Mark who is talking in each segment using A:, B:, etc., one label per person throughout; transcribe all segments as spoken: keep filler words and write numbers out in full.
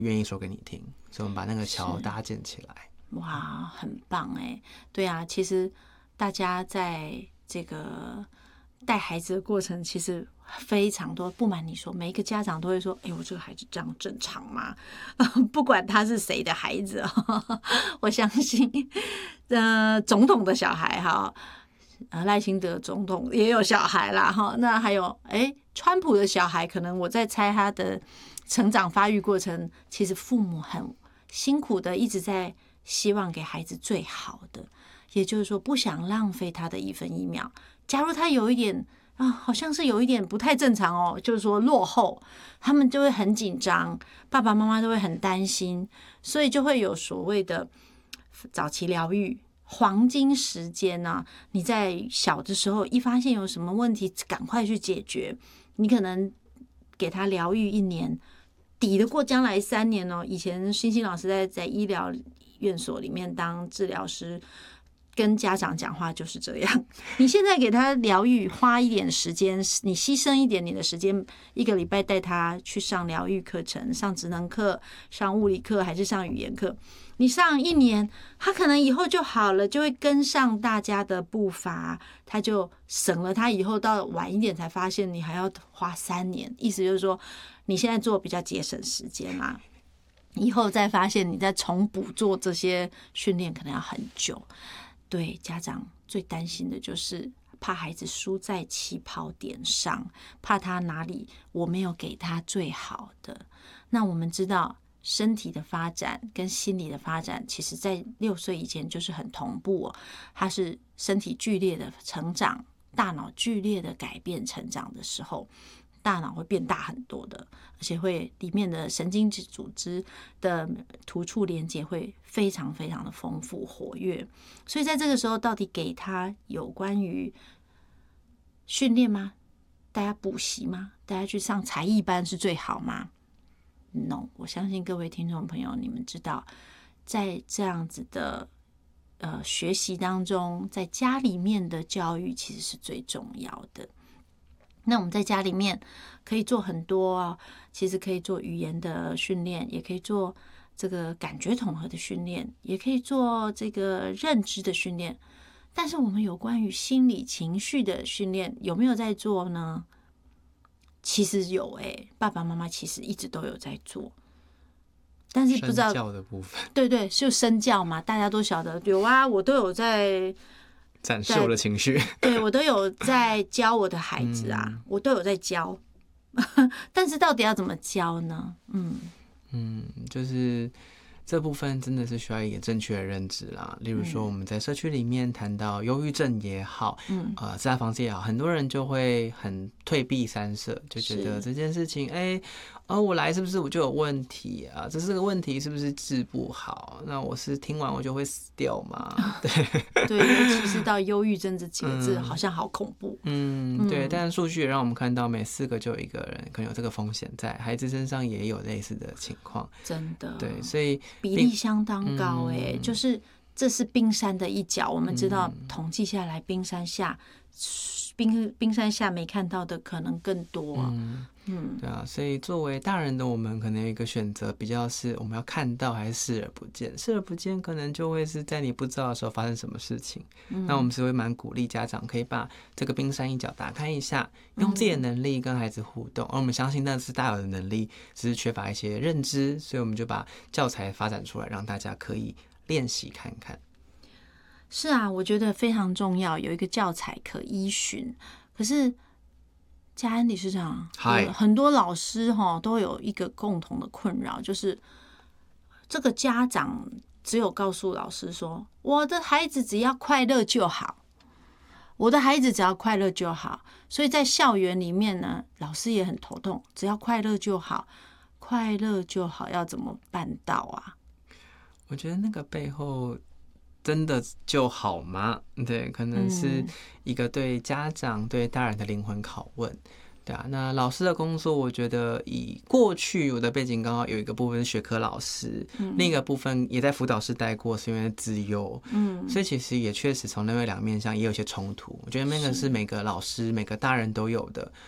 A: 愿意说给你听，所以我们把那个桥搭建起来。
B: 哇，很棒哎！对啊，其实大家在这个带孩子的过程，其实非常多。不瞒你说，每一个家长都会说：“哎，我这个孩子这样正常吗？”不管他是谁的孩子，我相信，呃，总统的小孩哈，呃，赖清德总统也有小孩啦哈。那还有哎，川普的小孩，可能我在猜他的成长发育过程，其实父母很辛苦的一直在。希望给孩子最好的，也就是说不想浪费他的一分一秒。假如他有一点啊，好像是有一点不太正常哦，就是说落后，他们就会很紧张，爸爸妈妈都会很担心，所以就会有所谓的早期疗愈黄金时间啊。你在小的时候一发现有什么问题，赶快去解决。你可能给他疗愈一年，抵得过将来三年哦。以前星星老师在在医疗院所里面当治疗师，跟家长讲话就是这样。你现在给他疗愈，花一点时间，你牺牲一点你的时间，一个礼拜带他去上疗愈课程，上职能课，上物理课，还是上语言课。你上一年，他可能以后就好了，就会跟上大家的步伐，他就省了他以后到晚一点才发现你还要花三年。意思就是说，你现在做比较节省时间啦。以后再发现你再重补做这些训练可能要很久。对，家长最担心的就是怕孩子输在起跑点上，怕他哪里我没有给他最好的。那我们知道身体的发展跟心理的发展其实在六岁以前就是很同步哦，他是身体剧烈的成长，大脑剧烈的改变成长的时候，大脑会变大很多的，而且会里面的神经组织的突触连接会非常非常的丰富活跃。所以在这个时候，到底给他有关于训练吗？大家补习吗？大家去上才艺班是最好吗 ？No， 我相信各位听众朋友，你们知道，在这样子的呃学习当中，在家里面的教育其实是最重要的。那我们在家里面可以做很多啊，其实可以做语言的训练，也可以做这个感觉统合的训练，也可以做这个认知的训练。但是我们有关于心理情绪的训练有没有在做呢？其实有诶、欸，爸爸妈妈其实一直都有在做，但是不知道
A: 身教的部分，
B: 对对，就身教嘛，大家都晓得有啊，我都有在。
A: 展示我的情绪，
B: 对，我都有在教我的孩子啊，嗯、我都有在教，但是到底要怎么教呢？嗯
A: 嗯，就是这部分真的是需要一个正确的认知啦。例如说，我们在社区里面谈到忧郁症也好，嗯，呃，自杀防治也好，很多人就会很退避三舍，就觉得这件事情，哎。哦，我来是不是我就有问题啊？这是个问题，是不是治不好？那我是听完我就会死掉吗？对
B: 对，尤其是到忧郁症这几个字，嗯、好像好恐怖。
A: 嗯，对。但数据也让我们看到，每四个就有一个人可能有这个风险在，孩子身上也有类似的情况。
B: 真的，
A: 对，所以
B: 比例相当高哎、欸嗯，就是这是冰山的一角。我们知道，统计下来，冰山下。冰冰山下没看到的可能更多、啊，
A: 嗯嗯，对啊，所以作为大人的我们，可能有一个选择，比较是我们要看到还是视而不见。视而不见，可能就会是在你不知道的时候发生什么事情。嗯、那我们是会蛮鼓励家长可以把这个冰山一角打开一下，用自己的能力跟孩子互动。而我们相信那是大有的能力，只是缺乏一些认知，所以我们就把教材发展出来，让大家可以练习看看。
B: 是啊，我觉得非常重要，有一个教材可依循。可是嘉恩理事长，很多老师哈都有一个共同的困扰，就是这个家长只有告诉老师说，我的孩子只要快乐就好，我的孩子只要快乐就好。所以在校园里面呢，老师也很头痛，只要快乐就好，快乐就好，要怎么办到啊？
A: 我觉得那个背后。真的就好吗？对，可能是一个对家长、对大人的灵魂拷问，对啊。那老师的工作，我觉得以过去我的背景刚好有一个部分是学科老师，嗯、另一个部分也在辅导室待过，是因为资优，嗯，所以其实也确实从那位两面上也有些冲突。我觉得那个是每个老师、每个大人都有的。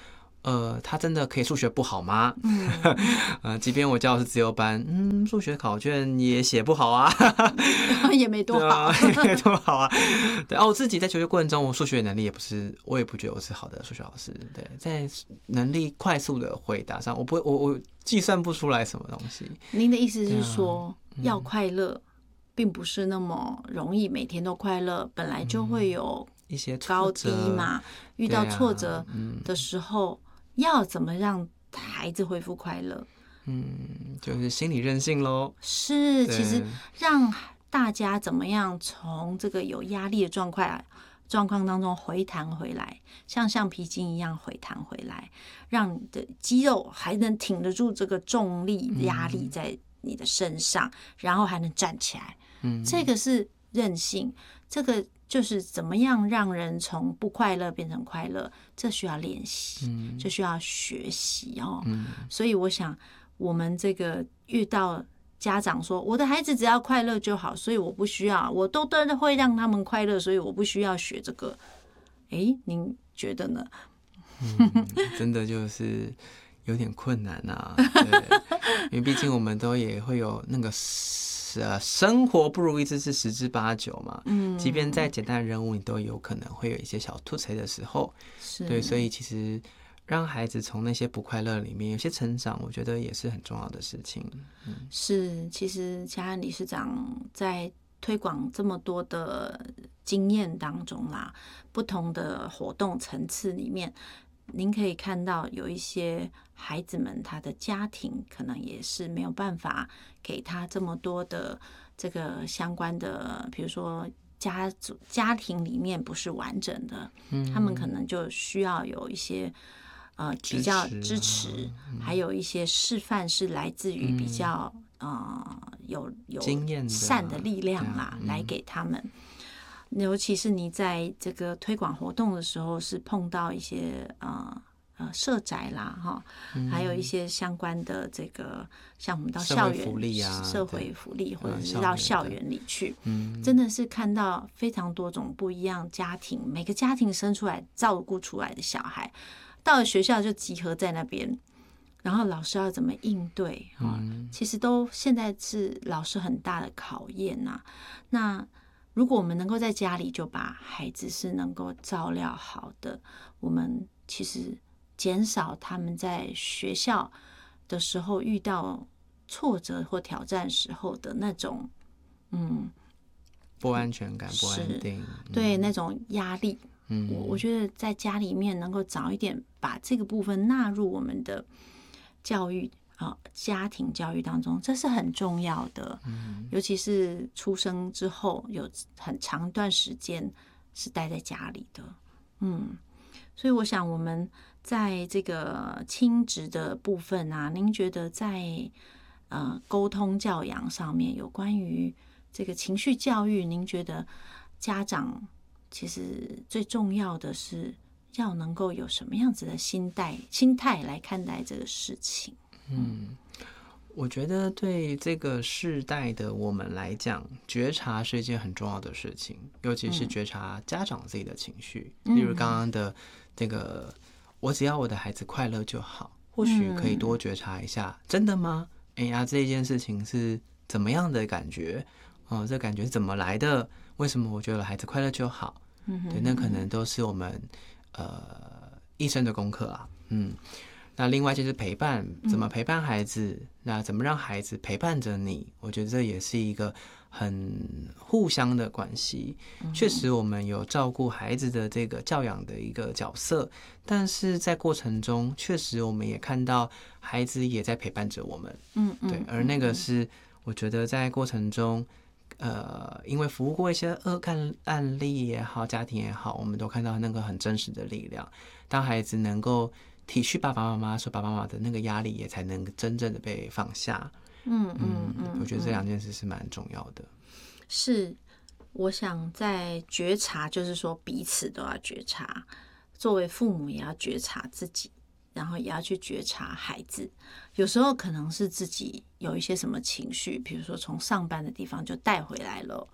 A: 呃，他真的可以数学不好吗？嗯，呃，即便我教的是自由班，嗯，数学考卷也写不好啊，
B: 也没多好，
A: 也没多好啊。对啊，我自己在求学过程中，我数学能力也不是，我也不觉得我是好的数学老师。对，在能力快速的回答上，我不会，我我计算不出来什么东西。
B: 您的意思是说，
A: 啊嗯、
B: 要快乐，并不是那么容易，每天都快乐，本来就会有
A: 一些
B: 高低嘛。遇到挫折的时候，啊嗯、要怎么让孩子恢复快乐？
A: 嗯，就是心理韧性咯。
B: 是，其实让大家怎么样从这个有压力的状况状况当中回弹回来，像橡皮筋一样回弹回来，让你的肌肉还能挺得住这个重力压力在你的身上，嗯、然后还能站起来。嗯，这个是韧性，这个就是怎么样让人从不快乐变成快乐，这需要练习，嗯、就需要学习哦。嗯、所以我想，我们这个遇到家长说我的孩子只要快乐就好，所以我不需要，我都都会让他们快乐，所以我不需要学这个。哎，您觉得呢？
A: 嗯、真的就是有点困难啊，对，因为毕竟我们都也会有那个呃生活不如意之事十之八九嘛，嗯，即便再简单的任务，你都有可能会有一些小吐槽的时候，
B: 是
A: 对，所以其实让孩子从那些不快乐里面有些成长，我觉得也是很重要的事情。嗯、
B: 是，其实嘉安理事长在推广这么多的经验当中啦，不同的活动层次里面，您可以看到有一些孩子们他的家庭可能也是没有办法给他这么多的这个相关的，比如说家族家庭里面不是完整的，嗯、他们可能就需要有一些呃比较支持，支持啊嗯、还有一些示范是来自于比较、嗯、呃有有善的力量啦，嗯、来给他们。尤其是你在这个推广活动的时候，是碰到一些呃呃社宅啦哈，嗯、还有一些相关的这个，像我们到校园
A: 社会福利啊，
B: 社会福利或者是到校园里去，嗯、真的是看到非常多种不一样家庭，每个家庭生出来照顾出来的小孩，到了学校就集合在那边。然后老师要怎么应对啊？嗯、其实都现在是老师很大的考验呐、啊。那如果我们能够在家里就把孩子是能够照料好的，我们其实减少他们在学校的时候遇到挫折或挑战时候的那种嗯
A: 不安全感、不安定，
B: 对、嗯、那种压力。嗯，我我觉得在家里面能够早一点把这个部分纳入我们的教育。啊，家庭教育当中，这是很重要的，嗯、尤其是出生之后有很长一段时间是待在家里的，嗯，所以我想我们在这个亲职的部分啊，您觉得在呃沟通教养上面，有关于这个情绪教育，您觉得家长其实最重要的是要能够有什么样子的心态心态来看待这个事情？
A: 嗯，我觉得对这个世代的我们来讲，觉察是一件很重要的事情，尤其是觉察家长自己的情绪。嗯、例如刚刚的这个，我只要我的孩子快乐就好，或许可以多觉察一下，嗯、真的吗？哎呀，这件事情是怎么样的感觉？哦、呃，这感觉是怎么来的？为什么我觉得孩子快乐就好？嗯、对，那可能都是我们呃一生的功课啊。嗯。那另外就是陪伴，怎么陪伴孩子？嗯、那怎么让孩子陪伴着你？我觉得这也是一个很互相的关系。嗯、确实，我们有照顾孩子的这个教养的一个角色，但是在过程中，确实我们也看到孩子也在陪伴着我们。嗯嗯，对，而那个是我觉得在过程中，呃，因为服务过一些恶案案例也好，家庭也好，我们都看到那个很真实的力量。当孩子能够体恤爸爸妈妈，说爸爸妈妈的那个压力也才能真正的被放下。嗯嗯嗯，我觉得这两件事是蛮重要的。
B: 是，我想在觉察，就是说彼此都要觉察，作为父母也要觉察自己，然后也要去觉察孩子。有时候可能是自己有一些什么情绪，比如说从上班的地方就带回来了。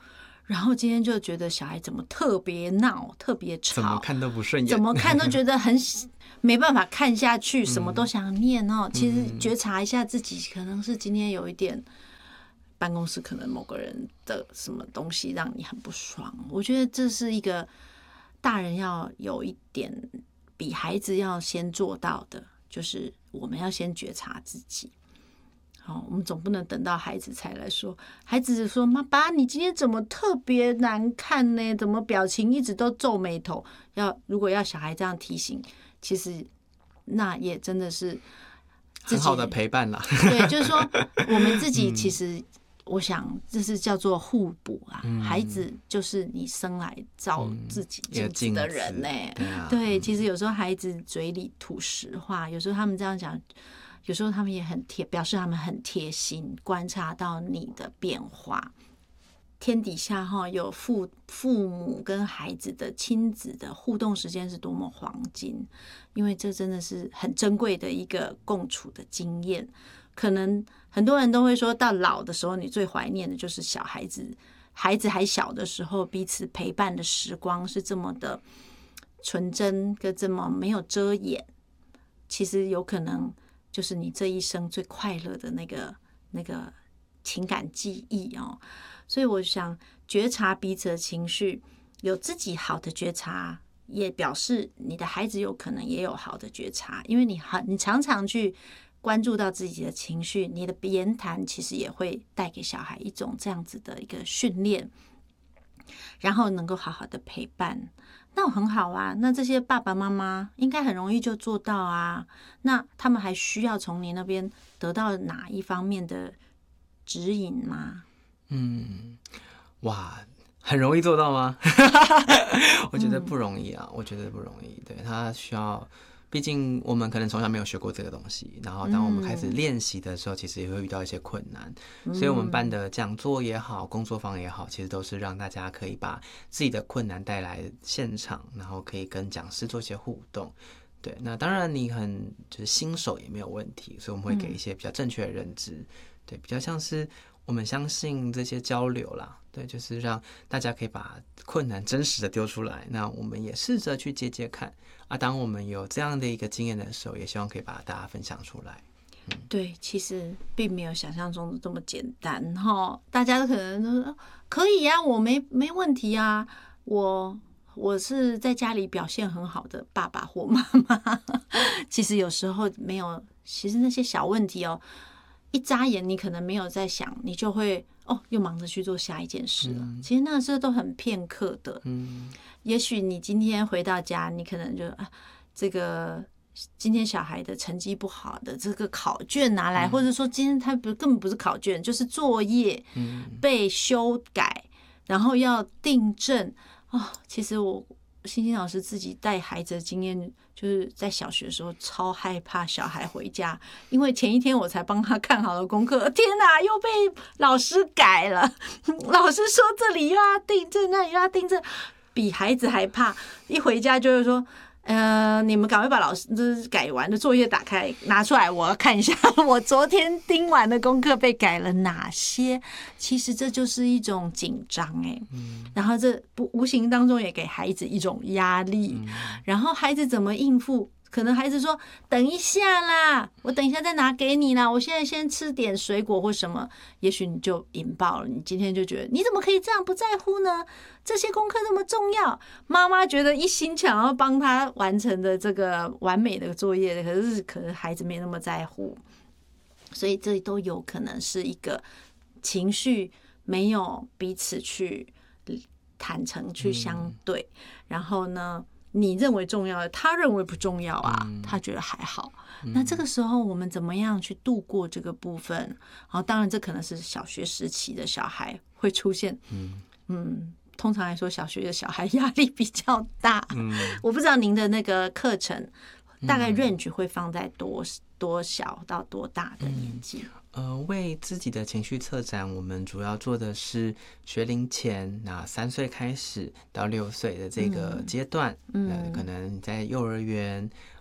B: 然后今天就觉得小孩怎么特别闹，特别吵，
A: 怎么看都不顺眼，
B: 怎么看都觉得很没办法看下去，什么都想念哦。其实觉察一下自己，可能是今天有一点。办公室可能某个人的什么东西让你很不爽，我觉得这是一个大人要有一点比孩子要先做到的，就是我们要先觉察自己。好，我们总不能等到孩子才来说，孩子说妈爸你今天怎么特别难看呢？怎么表情一直都皱眉头？要如果要小孩这样提醒，其实那也真的是
A: 很好的陪伴啦。
B: 对，就是说我们自己其实。我想这是叫做互补啊，嗯、孩子就是你生来照自己镜子的人呢、欸嗯。对, 啊、对，其实有时候孩子嘴里吐实话，有时候他们这样讲，有时候他们也很贴，表示他们很贴心，观察到你的变化。天底下哈有父父母跟孩子的亲子的互动时间是多么黄金，因为这真的是很珍贵的一个共处的经验。可能很多人都会说到老的时候，你最怀念的就是小孩子，孩子还小的时候，彼此陪伴的时光是这么的纯真跟这么没有遮掩。其实有可能就是你这一生最快乐的那个那个情感记忆哦。所以我想觉察彼此的情绪，有自己好的觉察，也表示你的孩子有可能也有好的觉察，因为你好，你常常去。关注到自己的情绪，你的言谈其实也会带给小孩一种这样子的一个训练，然后能够好好的陪伴，那很好啊。那这些爸爸妈妈应该很容易就做到啊。那他们还需要从你那边得到哪一方面的指引吗？
A: 嗯，哇，很容易做到吗？我觉得不容易啊，嗯、我觉得不容易。对，他需要。毕竟我们可能从小没有学过这个东西，然后当我们开始练习的时候，其实也会遇到一些困难。所以我们办的讲座也好，工作坊也好，其实都是让大家可以把自己的困难带来现场，然后可以跟讲师做一些互动。对，那当然你很就是新手也没有问题，所以我们会给一些比较正确的认知。对，比较像是我们相信这些交流啦。对，就是让大家可以把困难真实的丢出来，那我们也试着去接接看啊。当我们有这样的一个经验的时候，也希望可以把大家分享出来。嗯、
B: 对，其实并没有想象中的这么简单哈。大家都可能都说可以呀、啊，我没没问题啊，我我是在家里表现很好的爸爸或妈妈。其实有时候没有，其实那些小问题哦，一眨眼你可能没有在想，你就会。哦，又忙着去做下一件事了。嗯、其实那时候都很片刻的。嗯，也许你今天回到家，你可能就啊，这个今天小孩的成绩不好的这个考卷拿来，嗯、或者说今天他不根本不是考卷，就是作业被修改，嗯、然后要订正。哦，其实我欣欣老师自己带孩子的经验。就是在小学的时候超害怕小孩回家，因为前一天我才帮他看好了功课，天哪，又被老师改了。老师说这里又要订正，那里又要订正，比孩子还怕。一回家就会说，呃，你们赶快把老师这改完的作业打开拿出来，我要看一下我昨天盯完的功课被改了哪些。其实这就是一种紧张哎，嗯、然后这不无形当中也给孩子一种压力，嗯、然后孩子怎么应付？可能孩子说等一下啦，我等一下再拿给你啦，我现在先吃点水果或什么，也许你就引爆了，你今天就觉得你怎么可以这样不在乎呢？这些功课那么重要，妈妈觉得一心想要帮他完成的这个完美的作业，可是可能孩子没那么在乎，所以这都有可能是一个情绪没有彼此去坦诚去相对，嗯、然后呢你认为重要的，他认为不重要啊，嗯、他觉得还好。嗯、那这个时候我们怎么样去度过这个部分？然后当然这可能是小学时期的小孩会出现，嗯嗯，通常来说小学的小孩压力比较大。嗯、我不知道您的那个课程大概 range 会放在多多小到多大的年纪？嗯
A: 呃，为自己的情绪策展，我们主要做的是学龄前，那三岁开始到六岁的这个阶段，嗯，呃、可能在幼儿园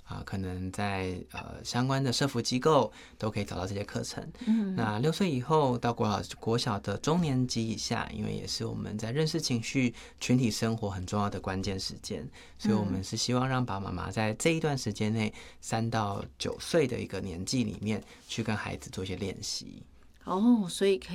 A: 啊、可能在呃相关的社福机构都可以找到这些课程。嗯，那六岁以后到国小国小的中年级以下，因为也是我们在认识情绪、群体生活很重要的关键时间，所以我们是希望让爸爸妈妈在这一段时间内，三到九岁的一个年纪里面，去跟孩子做一些练习。
B: 哦，所以可